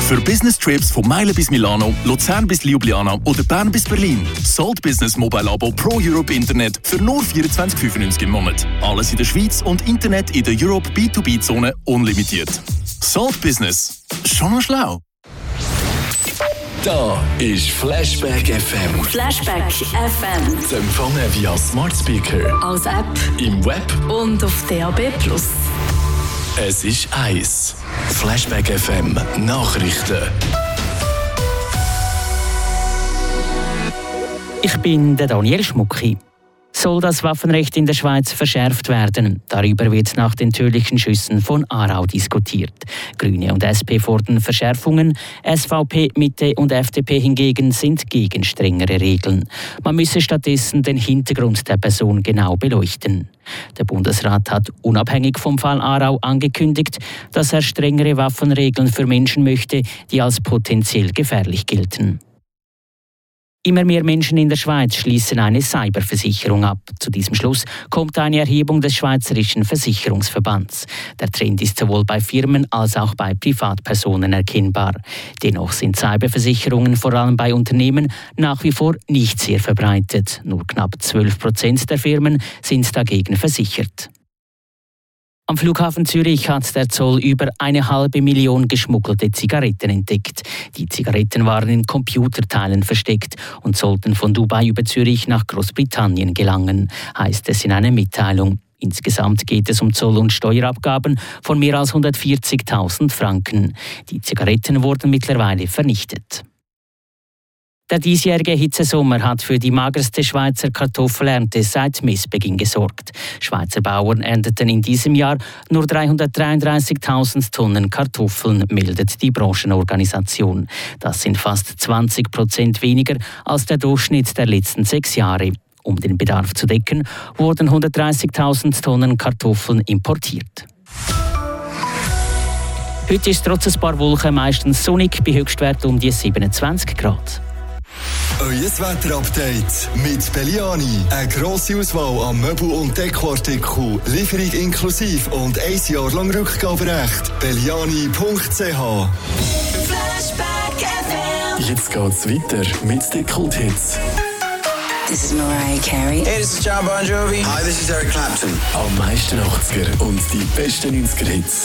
Für Business Trips von Meilen bis Milano, Luzern bis Ljubljana oder Bern bis Berlin. Salt Business Mobile Abo Pro Europe Internet für nur 24,95 im Monat. Alles in der Schweiz und Internet in der Europe B2B-Zone unlimitiert. Salt Business. Schon noch schlau. Da ist Flashback FM. Flashback FM. Zu empfangen via Smart Speaker, Als App im Web und auf DAB+. Es ist 1. Flashback FM Nachrichten. Ich bin der Daniel Schmucki. Soll das Waffenrecht in der Schweiz verschärft werden? Darüber wird nach den tödlichen Schüssen von Aarau diskutiert. Grüne und SP fordern Verschärfungen. SVP, Mitte und FDP hingegen sind gegen strengere Regeln. Man müsse stattdessen den Hintergrund der Person genau beleuchten. Der Bundesrat hat unabhängig vom Fall Aarau angekündigt, dass er strengere Waffenregeln für Menschen möchte, die als potenziell gefährlich gelten. Immer mehr Menschen in der Schweiz schließen eine Cyberversicherung ab. Zu diesem Schluss kommt eine Erhebung des Schweizerischen Versicherungsverbands. Der Trend ist sowohl bei Firmen als auch bei Privatpersonen erkennbar. Dennoch sind Cyberversicherungen vor allem bei Unternehmen nach wie vor nicht sehr verbreitet. Nur knapp 12% der Firmen sind dagegen versichert. Am Flughafen Zürich hat der Zoll über 1,5 Million geschmuggelte Zigaretten entdeckt. Die Zigaretten waren in Computerteilen versteckt und sollten von Dubai über Zürich nach Großbritannien gelangen, heißt es in einer Mitteilung. Insgesamt geht es um Zoll- und Steuerabgaben von mehr als 140.000 Franken. Die Zigaretten wurden mittlerweile vernichtet. Der diesjährige Hitzesommer hat für die magerste Schweizer Kartoffelernte seit Messbeginn gesorgt. Schweizer Bauern ernteten in diesem Jahr nur 333.000 Tonnen Kartoffeln, meldet die Branchenorganisation. Das sind fast 20% weniger als der Durchschnitt der letzten 6 Jahre. Um den Bedarf zu decken, wurden 130.000 Tonnen Kartoffeln importiert. Heute ist trotz ein paar Wolken meistens sonnig, bei Höchstwerten um die 27 Grad. Euer Wetterupdate mit Belliani. Eine grosse Auswahl an Möbel- und Dekoartikeln. Lieferung inklusive und 1 Jahr lang Rückgaberecht. Belliani.ch. Flashback FM. Jetzt geht's weiter mit den Kulthits. This is Mariah Carey. Hey, this is John Bon Jovi. Hi, this is Eric Clapton. Am meisten 80er und die besten 90er-Hits.